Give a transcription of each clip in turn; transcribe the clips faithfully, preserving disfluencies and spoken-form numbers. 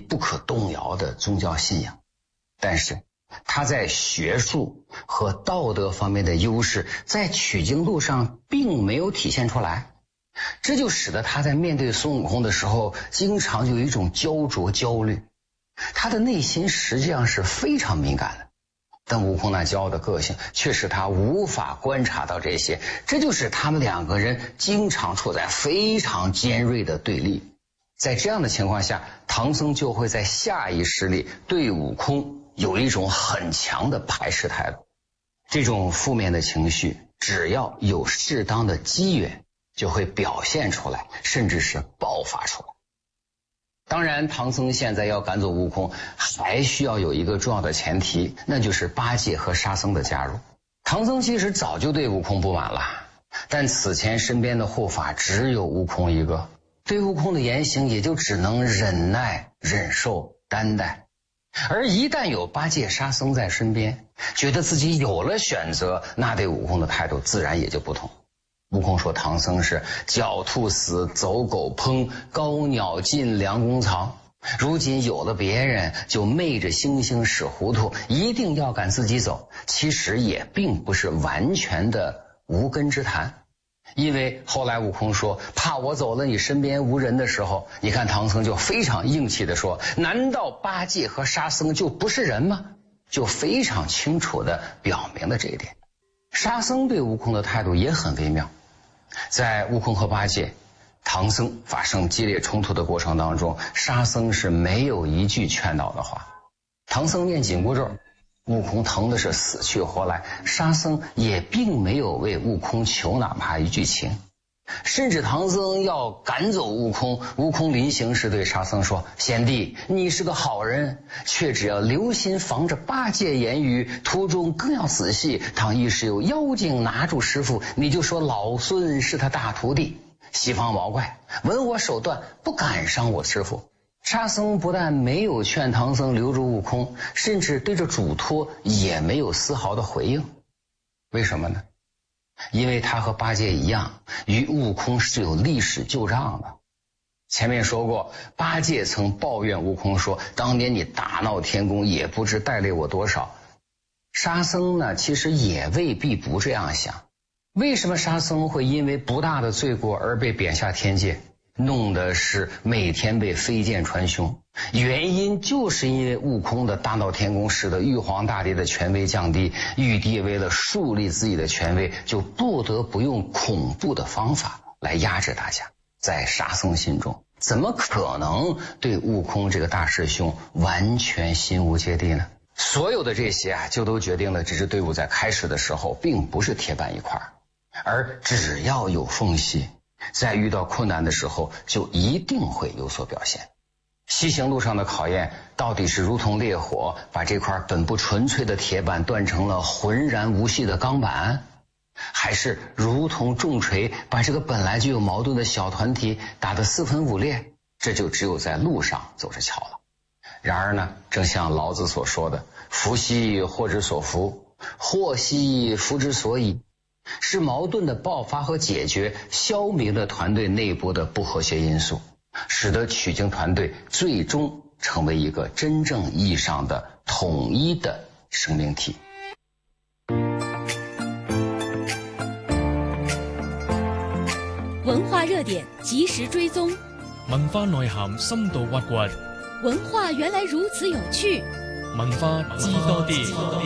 不可动摇的宗教信仰，但是他在学术和道德方面的优势在取经路上并没有体现出来，这就使得他在面对孙悟空的时候经常有一种焦灼焦虑，他的内心实际上是非常敏感的，但悟空那骄傲的个性却使他无法观察到这些，这就使他们两个人经常处在非常尖锐的对立。在这样的情况下，唐僧就会在下意识里对悟空有一种很强的排斥态度。这种负面的情绪只要有适当的机缘就会表现出来，甚至是爆发出来。当然唐僧现在要赶走悟空还需要有一个重要的前提，那就是八戒和沙僧的加入。唐僧其实早就对悟空不满了，但此前身边的护法只有悟空一个，对悟空的言行也就只能忍耐忍受担待。而一旦有八戒沙僧在身边，觉得自己有了选择，那对悟空的态度自然也就不同。悟空说唐僧是狡兔死，走狗烹，高鸟尽，良弓藏。如今有了别人，就昧着猩猩使糊涂，一定要赶自己走。其实也并不是完全的无根之谈，因为后来悟空说怕我走了你身边无人的时候，你看唐僧就非常硬气的说，难道八戒和沙僧就不是人吗？就非常清楚的表明了这一点。沙僧对悟空的态度也很微妙，在悟空和八戒唐僧发生激烈冲突的过程当中，沙僧是没有一句劝导的话。唐僧念紧箍咒，悟空疼的是死去活来，沙僧也并没有为悟空求哪怕一句情。甚至唐僧要赶走悟空，悟空临行时对沙僧说，贤弟你是个好人，却只要留心防着八戒言语，途中更要仔细，倘一时有妖精拿住师傅，你就说老孙是他大徒弟，西方毛怪闻我手段不敢伤我师傅。沙僧不但没有劝唐僧留住悟空，甚至对着嘱托也没有丝毫的回应。为什么呢？因为他和八戒一样，与悟空是有历史旧账的。前面说过，八戒曾抱怨悟空说，当年你大闹天宫也不知带累我多少。沙僧呢，其实也未必不这样想。为什么沙僧会因为不大的罪过而被贬下天界，弄的是每天被飞剑穿胸？原因就是因为悟空的大闹天宫使得玉皇大帝的权威降低，玉帝为了树立自己的权威，就不得不用恐怖的方法来压制大家。在沙僧心中，怎么可能对悟空这个大师兄完全心无芥蒂呢？所有的这些啊，就都决定了这支队伍在开始的时候并不是铁板一块，而只要有缝隙，在遇到困难的时候就一定会有所表现。西行路上的考验到底是如同烈火把这块本不纯粹的铁板锻成了浑然无细的钢板，还是如同重锤把这个本来就有矛盾的小团体打得四分五裂？这就只有在路上走着瞧了。然而呢，正像老子所说的，福兮祸之所伏，祸兮福之所倚，是矛盾的爆发和解决消弭了团队内部的不和谐因素，使得取经团队最终成为一个真正意义上的统一的生命体。 文化热点及时追踪， 文化內涵深度挖掘， 文化原來如此有趣， 文化知多啲。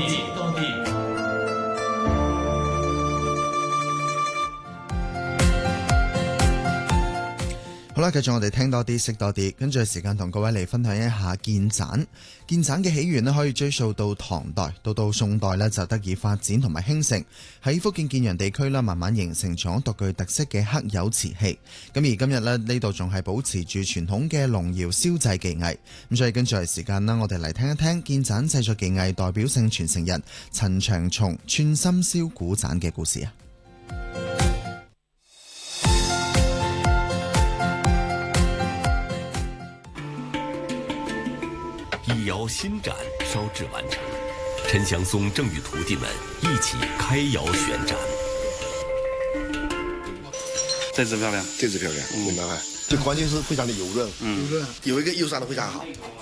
好啦，繼續我哋聽多啲識多啲，跟住時間同各位嚟分享一下建盞。建盞嘅起源咧可以追溯到唐代，到到宋代咧就得以發展同埋興盛，喺福建建陽地區啦慢慢形成咗獨具特色嘅刻有瓷器。咁而今日咧呢度仲係保持住傳統嘅龍窯燒製技藝。咁所以跟住嚟時間啦，我哋嚟聽一聽建盞製作技藝代表性傳承人陳長松串心燒古盞嘅故事啊！ 一窑新盏烧制完成，陈祥松正与徒弟们一起开窑旋盏。 这只漂亮， 这只漂亮，明白吗？这关键是非常的油润， 嗯， 油润有一个釉上的非常好。